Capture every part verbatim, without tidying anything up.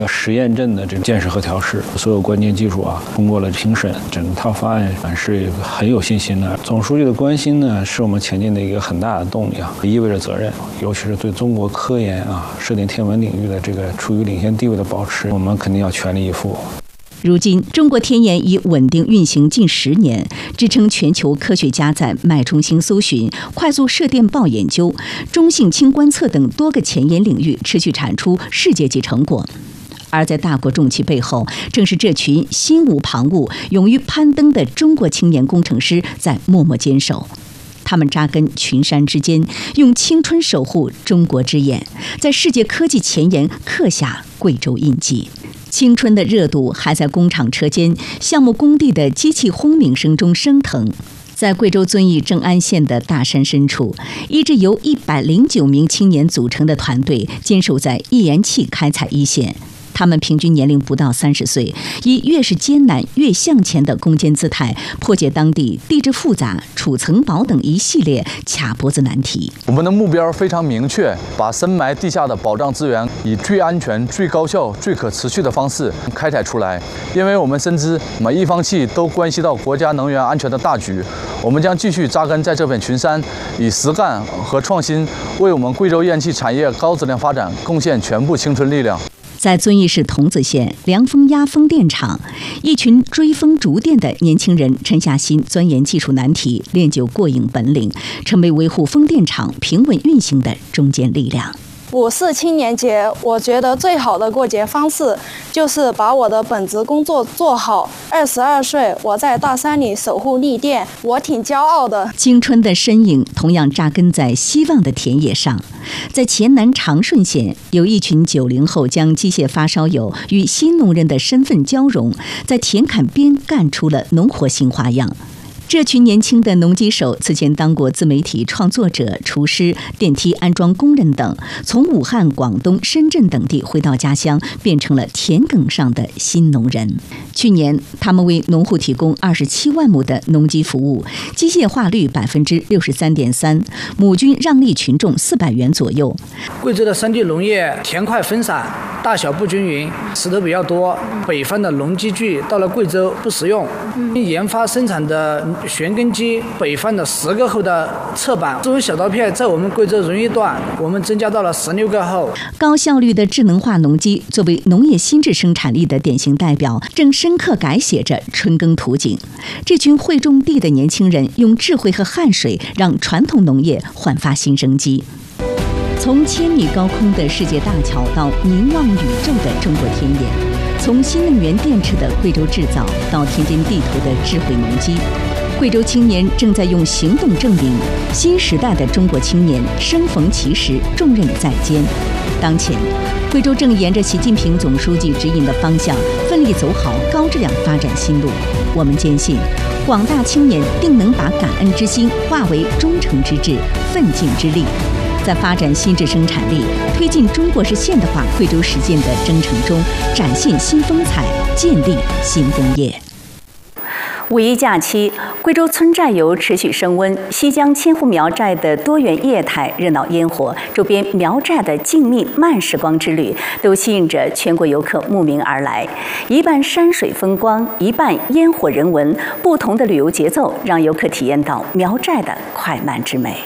实验阵的这种建设和调试，所有关键技术啊通过了评审，整套方案是很有信心的。总书记的关心呢，是我们前进的一个很大的动力啊，意味着责任，尤其是对中国科研啊、射电天文领域的这个处于领先地位的保持，我们肯定要全力以赴。 如今，中国天研已稳定运行近十年，支撑全球科学家在脉冲星搜寻、快速射电暴研究、中性氢观测等多个前沿领域持续产出世界级成果。而在大国重器背后，正是这群心无旁骛、勇于攀登的中国青年工程师在默默坚守。他们扎根群山之间，用青春守护中国之眼，在世界科技前沿刻下贵州印记。青春的热度还在工厂车间、项目工地的机器轰鸣声中升腾。在贵州遵义正安县的大山深处，一支由一百零九名青年组成的团队坚守在页岩气开采一线。他们平均年龄不到三十岁，以越是艰难越向前的攻坚姿态，破解当地地质复杂、储层堡等一系列卡脖子难题。 我们的目标非常明确，把深埋地下的宝藏资源以最安全、最高效、最可持续的方式开采出来。因为我们深知每一方气都关系到国家能源安全的大局，我们将继续扎根在这片群山，以实干和创新为我们贵州页岩气产业高质量发展贡献全部青春力量。 在遵义市桐梓县凉风压风电厂，一群追风逐电的年轻人沉下心钻研技术难题，练就过硬本领，成为维护风电场平稳运行的中坚力量。 五四青年节，我觉得最好的过节方式就是把我的本职工作做好。二十二岁，我在大山里守护力电，我挺骄傲的。 青春的身影同样扎根在希望的田野上。在黔南长顺县，有一群九零后将机械发烧友与新农人的身份交融，在田坎边干出了农活新花样。这群年轻的农机手此前当过自媒体创作者、厨师、电梯安装工人等，从武汉、广东、深圳等地回到家乡，变成了田埂上的新农人。去年，他们为农户提供二十七万亩的农机服务，机械化率百分之六十三点三，亩均让利群众四百元左右。 贵州的山地农业田块分散，大小不均匀，石头比较多。北方的农机具到了贵州不实用，研发生产的旋耕机，北方的十个厚的侧板，这种小刀片在我们贵州荣誉段，我们增加到了十六个厚。 高效率的智能化农机作为农业新质生产力的典型代表，正深刻改写着春耕图景。这群会种地的年轻人，用智慧和汗水，让传统农业焕发新生机。从千米高空的世界大桥到凝望宇宙的中国天眼，从新能源电池的贵州制造到田间地头的智慧农机，贵州青年正在用行动证明，新时代的中国青年生逢其时，重任在肩。当前，贵州正沿着习近平总书记指引的方向，奋力走好高质量发展新路。我们坚信，广大青年定能把感恩之心化为忠诚之志、奋进之力，在发展新质生产力、推进中国式现代化贵州实践的征程中，展现新风采，建立新工业。五一假期，贵州村寨游持续升温，西江千户苗寨的多元业态、热闹烟火，周边苗寨的静谧慢时光之旅，都吸引着全国游客慕名而来。一半山水风光，一半烟火人文，不同的旅游节奏，让游客体验到苗寨的快慢之美。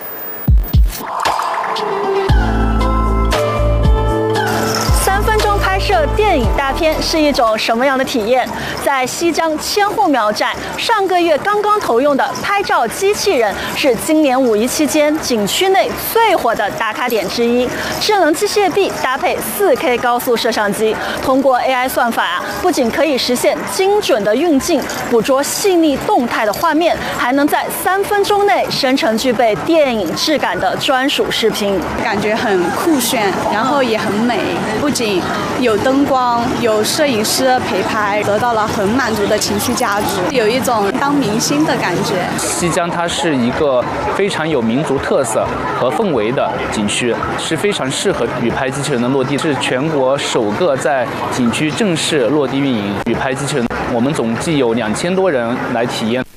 摄电影大片是一种什么样的体验？在西江千户苗寨，上个月刚刚投用的拍照机器人是今年五一期间景区内最火的打卡点之一。智能机械臂搭配 四 K 高速摄像机，通过 A I 算法啊，不仅可以实现精准的运镜，捕捉细腻动态的画面，还能在三分钟内生成具备电影质感的专属视频， 感觉很酷炫，然后也很美，不仅有灯光，有摄影师陪拍，得到了很满足的情绪价值，有一种当明星的感觉。 西江它是一个非常有民族特色和氛围的景区，是非常适合旅拍机器人的落地，是全国首个在景区正式落地运营旅拍机器人。我们总计有两千多人来体验。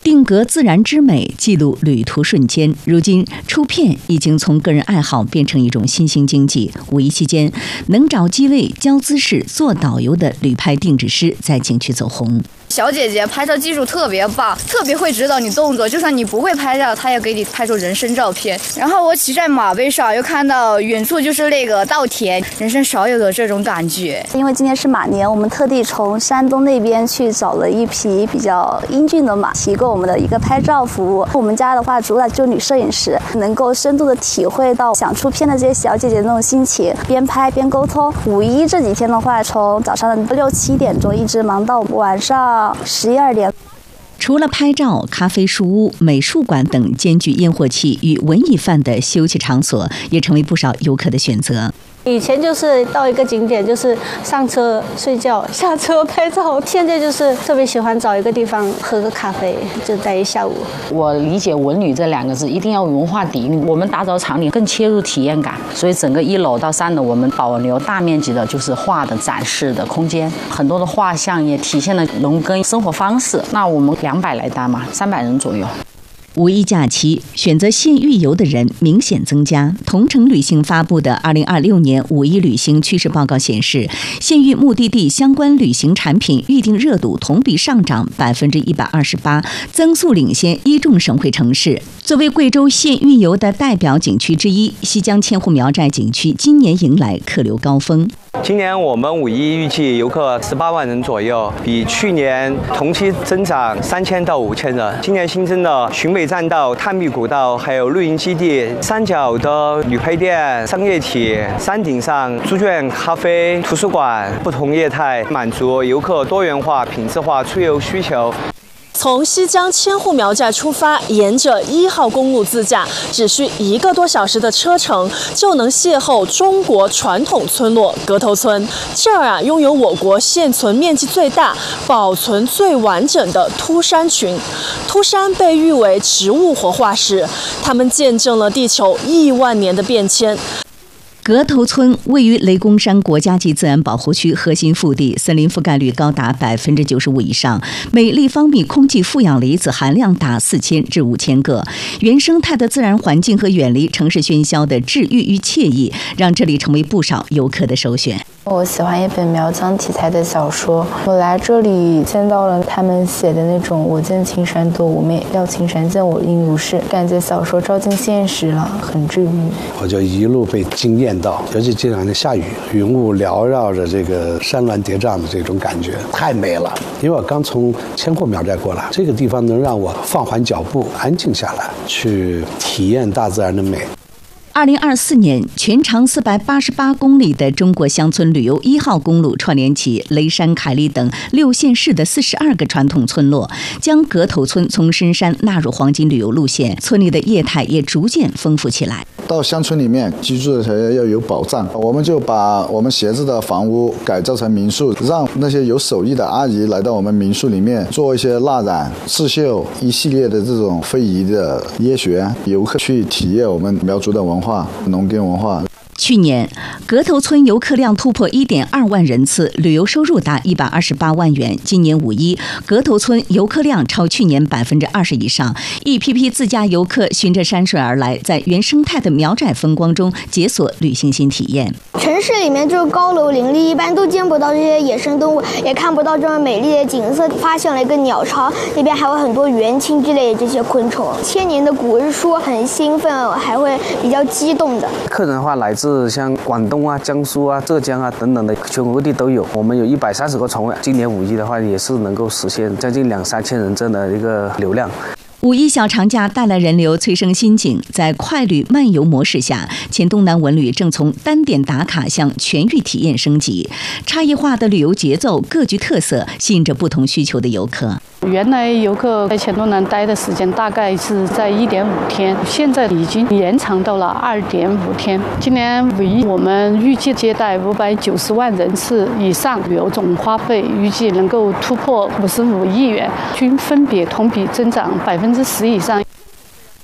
定格自然之美，记录旅途瞬间。如今，出片已经从个人爱好变成一种新兴经济。五一期间，能找机位、教姿势、做导游的旅拍定制师在景区走红。 小姐姐拍照技术特别棒，特别会指导你动作，就算你不会拍照，她也给你拍出人生照片。然后我骑在马背上，又看到远处就是那个稻田，人生少有的这种感觉。 因为今年是马年，我们特地从山东那边去找了一匹比较英俊的马，提供我们的一个拍照服务。我们家的话，主打就女摄影师，能够深度的体会到想出片的这些小姐姐那种心情，边拍边沟通。五一这几天的话，从早上的六七点钟一直忙到晚上十一二点。 除了拍照、咖啡书屋、美术馆等兼具烟火气与文艺范的休憩场所，也成为不少游客的选择。 以前就是到一个景点就是上车睡觉，下车拍照，现在就是特别喜欢找一个地方喝个咖啡，就待一下午。 我理解文旅这两个字一定要有文化底蕴，我们打造场景更切入体验感，所以整个一楼到三楼我们保留大面积的就是画的展示的空间，很多的画像也体现了农耕生活方式。那我们两百来单嘛，三百人左右。 五一假期选择县域游的人明显增加。同程旅行发布的二零二六年五一旅行趋势报告显示，县域目的地相关旅行产品预订热度同比上涨百分之一百二十八，增速领先一众省会城市。作为贵州县域游的代表景区之一，西江千户苗寨景区今年迎来客流高峰。 今年我们五一预计游客十八万人左右，比去年同期增长三千到五千人。今年新增的寻美栈道、探秘古道，还有露营基地、山脚的旅配店、商业体、山顶上猪圈、咖啡、图书馆，不同业态满足游客多元化、品质化出游需求。 从西江千户苗寨出发，沿着一号公路自驾，只需一个多小时的车程，就能邂逅中国传统村落格头村。这儿啊，拥有我国现存面积最大、保存最完整的秃山群。秃山被誉为植物活化石，它们见证了地球亿万年的变迁。 格头村位于雷公山国家级自然保护区核心腹地，森林覆盖率高达百分之九十五以上，每立方米空气负氧离子含量达四千至五千个。原生态的自然环境和远离城市喧嚣的治愈与惬意，让这里成为不少游客的首选。 我喜欢一本苗疆题材的小说，我来这里见到了他们写的那种我见青山多妩媚，要青山见我应如是，感觉小说照进现实了，很治愈。 我就一路被惊艳到，尤其这两天下雨，云雾缭绕着这个山峦叠嶂的这种感觉太美了。因为我刚从千户苗寨过来，这个地方能让我放缓脚步，安静下来，去体验大自然的美。 二零二四年，全长四百八十八公里的中国乡村旅游一号公路串联起雷山、凯里等六县市的四十二个传统村落，将格头村从深山纳入黄金旅游路线，村里的业态也逐渐丰富起来。 到乡村里面居住的人要有保障，我们就把我们闲置的房屋改造成民宿，让那些有手艺的阿姨来到我们民宿里面做一些蜡染、刺绣一系列的这种非遗的耶学，游客去体验我们苗族的文化、农耕文化。 去年，格头村游客量突破一点二万人次，旅游收入达一百二十八万元。今年五一，格头村游客量超去年百分之二十以上，一批批自驾游客循着山水而来，在原生态的苗寨风光中解锁旅行新体验。 城市里面就是高楼林立，一般都见不到这些野生动物，也看不到这么美丽的景色。发现了一个鸟巢，那边还有很多元青之类的这些昆虫。千年的古日书，很兴奋，还会比较激动的。 客人的话来自像广东啊、江苏啊、浙江啊等等的全国各地都有。我们有一百三十个床位，今年五一的话也是能够实现将近两三千人这样的一个流量。 五一小长假带来人流催生新景，在快旅慢游模式下，黔东南文旅正从单点打卡向全域体验升级，差异化的旅游节奏各具特色，吸引着不同需求的游客。 原来游客在黔东南待的时间大概是在一点五天，现在已经延长到了二点五天。今年五一我们预计接待五百九十万人次以上，旅游总花费预计能够突破五十五亿元，均分别同比增长百分之十以上。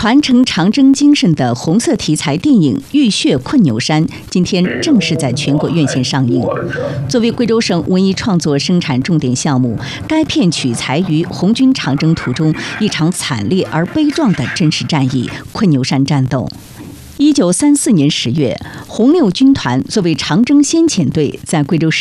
传承长征精神的红色题材电影《浴血困牛山》今天正式在全国院线上映。作为贵州省文艺创作生产重点项目，该片取材于红军长征途中一场惨烈而悲壮的真实战役——困牛山战斗。一九三四年十月，红六军团作为长征先遣队，在贵州市